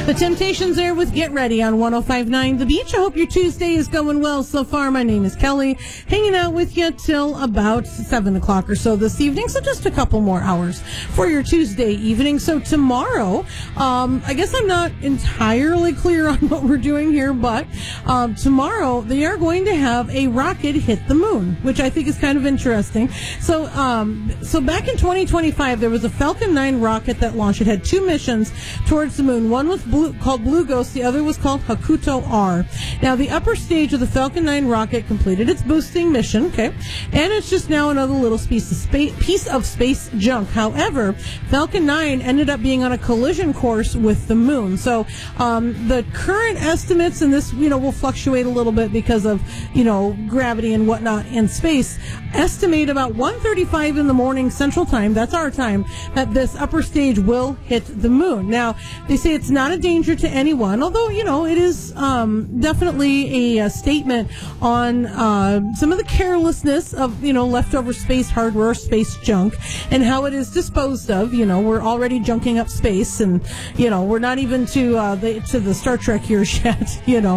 The Temptations there with Get Ready on 105.9 The Beach. I hope your Tuesday is going well so far. My name is Kelly, hanging out with you till about 7 o'clock or so this evening. So just a couple more hours for your Tuesday evening. So tomorrow, I guess I'm not entirely clear on what we're doing here, but tomorrow they are going to have a rocket hit the moon, which I think is kind of interesting. So back in 2025, there was a Falcon 9 rocket that launched. It had two missions towards the moon. One was called Blue Ghost. The other was called Hakuto R. Now, the upper stage of the Falcon 9 rocket completed its boosting mission, okay, and it's just now another little piece of space junk. However, Falcon 9 ended up being on a collision course with the moon. So the current estimates, and this, will fluctuate a little bit because of, gravity and whatnot in space, estimate about 1:35 in the morning Central Time, that's our time, that this upper stage will hit the moon. Now, they say it's not a danger to anyone, although, it is definitely a statement on some of the carelessness of, leftover space hardware, space junk, and how it is disposed of. We're already junking up space, and, we're not even to the Star Trek years yet,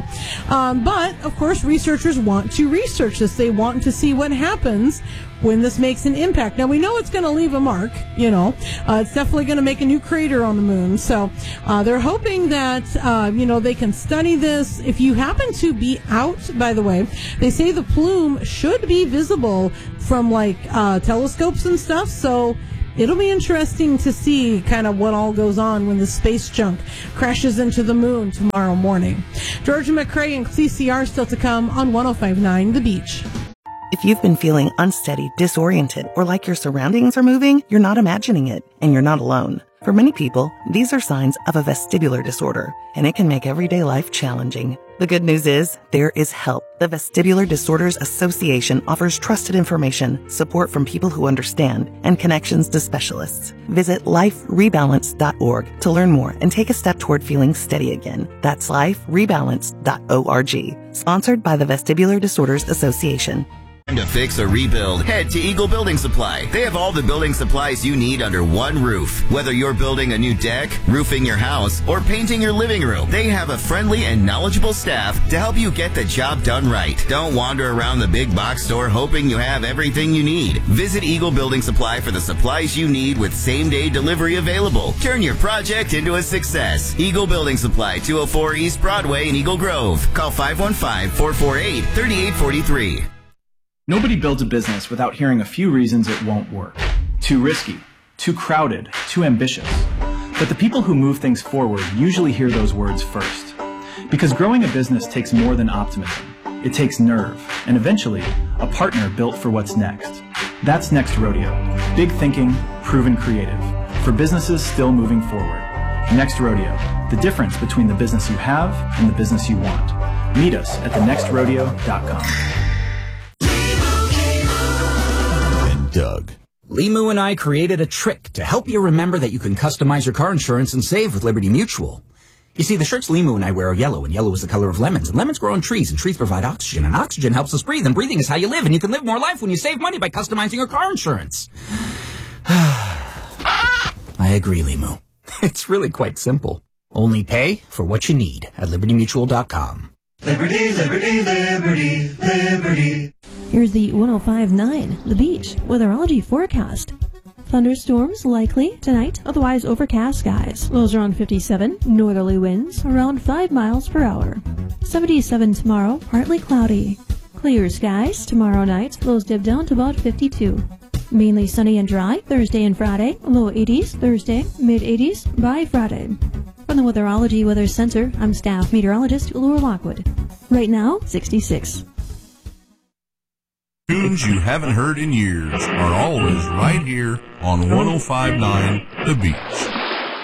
But, of course, researchers want to research this. They want to see what happens when this makes an impact. Now, we know it's going to leave a mark, it's definitely going to make a new crater on the moon. So they're hoping that, they can study this. If you happen to be out, by the way, they say the plume should be visible from, telescopes and stuff. So it'll be interesting to see kind of what all goes on when the space junk crashes into the moon tomorrow morning. Georgia McCrae and CCR still to come on 105.9 The Beach. If you've been feeling unsteady, disoriented, or like your surroundings are moving, you're not imagining it, and you're not alone. For many people, these are signs of a vestibular disorder, and it can make everyday life challenging. The good news is, there is help. The Vestibular Disorders Association offers trusted information, support from people who understand, and connections to specialists. Visit liferebalance.org to learn more and take a step toward feeling steady again. That's liferebalance.org. Sponsored by the Vestibular Disorders Association. To fix or rebuild, head to Eagle Building Supply. They have all the building supplies you need under one roof. Whether you're building a new deck, roofing your house, or painting your living room, they have a friendly and knowledgeable staff to help you get the job done right. Don't wander around the big box store hoping you have everything you need. Visit Eagle Building Supply for the supplies you need with same-day delivery available. Turn your project into a success. Eagle Building Supply, 204 East Broadway in Eagle Grove. Call 515-448-3843. Nobody builds a business without hearing a few reasons it won't work. Too risky, too crowded, too ambitious. But the people who move things forward usually hear those words first. Because growing a business takes more than optimism. It takes nerve, and eventually, a partner built for what's next. That's Next Rodeo. Big thinking, proven creative. For businesses still moving forward. Next Rodeo. The difference between the business you have and the business you want. Meet us at thenextrodeo.com. Doug. Limu and I created a trick to help you remember that you can customize your car insurance and save with Liberty Mutual. You see, the shirts Limu and I wear are yellow, and yellow is the color of lemons, and lemons grow on trees, and trees provide oxygen, and oxygen helps us breathe, and breathing is how you live, and you can live more life when you save money by customizing your car insurance. I agree, Limu. It's really quite simple. Only pay for what you need at libertymutual.com. Liberty, liberty, liberty, liberty. Here's the 105.9 The Beach weatherology forecast. Thunderstorms likely tonight, otherwise overcast skies. Lows around 57, northerly winds around 5 miles per hour. 77 tomorrow, partly cloudy. Clear skies tomorrow night, lows dip down to about 52. Mainly sunny and dry Thursday and Friday, low 80s Thursday, mid 80s by Friday. From the Weatherology Weather Center, I'm staff meteorologist Laura Lockwood. Right now, 66. Tunes you haven't heard in years are always right here on 105.9 The Beach.